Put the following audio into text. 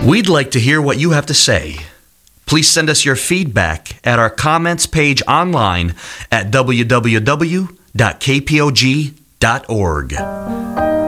We'd like to hear what you have to say. Please send us your feedback at our comments page online at www.kpog.org.